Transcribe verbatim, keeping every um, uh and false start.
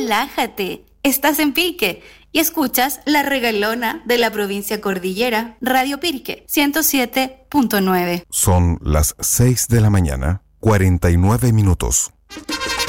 relájate. Estás en Pirque y escuchas la regalona de la provincia cordillera, Radio Pirque, ciento siete punto nueve. Son las seis de la mañana, cuarenta y nueve minutos.